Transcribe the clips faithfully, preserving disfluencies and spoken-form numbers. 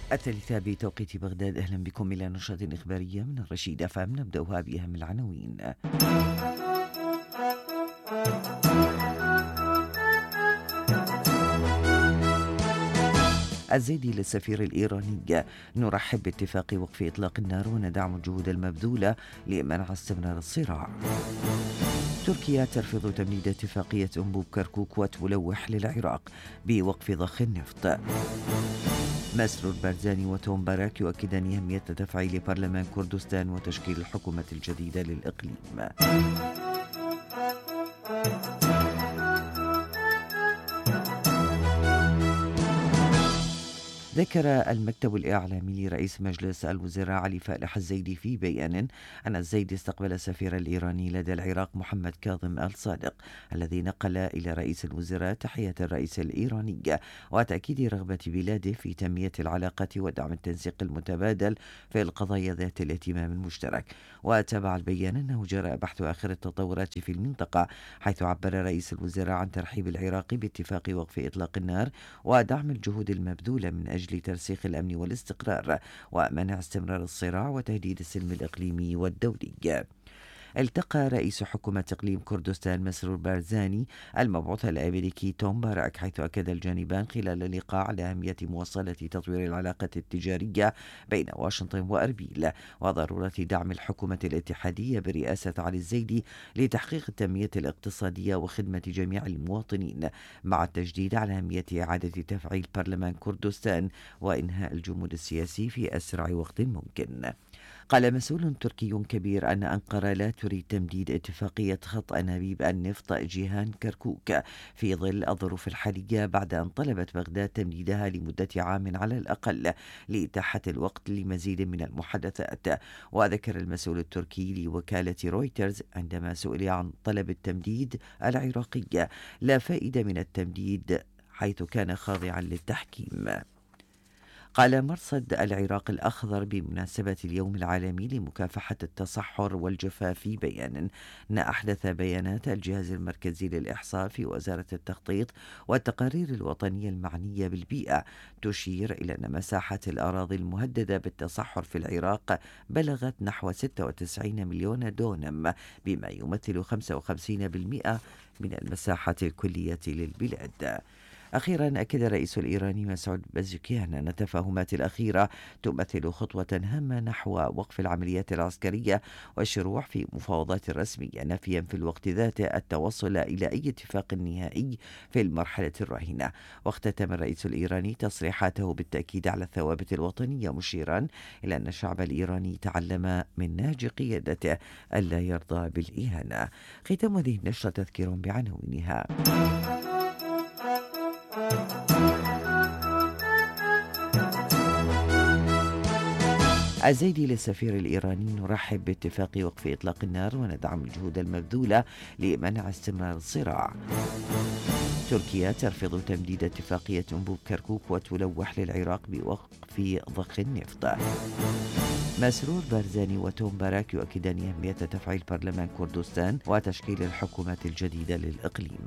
الثالثة بتوقيت بغداد. أهلا بكم إلى نشرة إخبارية من الرشيد أف أم. نبدأها بأهم العناوين. الزيدي للسفير الإيراني: نرحب باتفاق وقف إطلاق النار وندعم الجهود المبذولة لمنع استمرار الصراع. تركيا ترفض تمديد اتفاقية أنبوب كركوك وتلوح للعراق بوقف ضخ النفط. مسرور بارزاني وتوم باراك يؤكدان أهمية تفعيل برلمان كردستان وتشكيل الحكومة الجديدة للإقليم. ذكر المكتب الإعلامي لرئيس مجلس الوزراء علي فالح الزيدي في بيان أن الزيدي استقبل السفير الإيراني لدى العراق محمد كاظم آل صادق، الذي نقل إلى رئيس الوزراء تحية الرئيس الإيراني وتأكيد رغبة بلاده في تنمية العلاقة ودعم التنسيق المتبادل في القضايا ذات الاهتمام المشترك. وتابع البيان أنه جرى بحث آخر التطورات في المنطقة، حيث عبر رئيس الوزراء عن ترحيب العراق باتفاق وقف إطلاق النار ودعم الجهود المبذولة من أجل لترسيخ الأمن والاستقرار ومنع استمرار الصراع وتهديد السلم الإقليمي والدولي. التقى رئيس حكومة إقليم كردستان مسرور بارزاني المبعوث الأمريكي توم باراك، حيث أكد الجانبان خلال اللقاء على أهمية مواصلة تطوير العلاقة التجارية بين واشنطن وأربيل وضرورة دعم الحكومة الاتحادية برئاسة علي الزيدي لتحقيق التنمية الاقتصادية وخدمة جميع المواطنين، مع التشديد على أهمية إعادة تفعيل برلمان كردستان وإنهاء الجمود السياسي في أسرع وقت ممكن. قال مسؤول تركي كبير أن أنقرة لا تريد تمديد اتفاقية خط أنابيب النفط جيهان كركوك في ظل الظروف الحالية، بعد أن طلبت بغداد تمديدها لمدة عام على الأقل لإتاحة الوقت لمزيد من المحادثات. وذكر المسؤول التركي لوكالة رويترز عندما سئل عن طلب التمديد العراقي: لا فائدة من التمديد حيث كان خاضعا للتحكيم. قال مرصد العراق الأخضر بمناسبة اليوم العالمي لمكافحة التصحر والجفاف في بيان أن أحدث بيانات الجهاز المركزي للإحصاء في وزارة التخطيط والتقارير الوطنية المعنية بالبيئة تشير إلى أن مساحة الأراضي المهددة بالتصحر في العراق بلغت نحو ستة وتسعين مليون دونم، بما يمثل خمسة وخمسين بالمئة من المساحة الكلية للبلاد. أخيرا أكد الرئيس الإيراني مسعود بزكيان أن التفاهمات الأخيرة تمثل خطوة هامة نحو وقف العمليات العسكرية والشروع في مفاوضات رسمية، نافيا في الوقت ذاته التوصل إلى أي اتفاق نهائي في المرحلة الراهنة. واختتم الرئيس الإيراني تصريحاته بالتأكيد على الثوابت الوطنية، مشيرا إلى أن الشعب الإيراني تعلم من نهج قيادته ألا يرضى بالإهانة. ختام هذه النشرة تذكير بعناوينها. الزيدي للسفير الإيراني: نرحب باتفاق وقف إطلاق النار وندعم الجهود المبذولة لمنع استمرار الصراع. تركيا ترفض تمديد اتفاقية أنبوب كركوك وتلوح للعراق بوقف ضخ النفط. مسرور بارزاني وتوم باراك يؤكدان أهمية تفعيل برلمان كردستان وتشكيل الحكومة الجديدة للإقليم.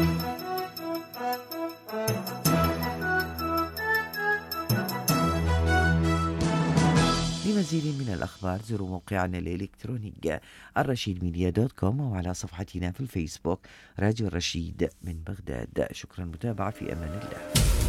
لمزيد من الأخبار زوروا موقعنا الإلكتروني الرشيد ميديا دوت كوم وعلى صفحتنا في الفيسبوك راديو الرشيد من بغداد. شكرا متابعة، في أمان الله.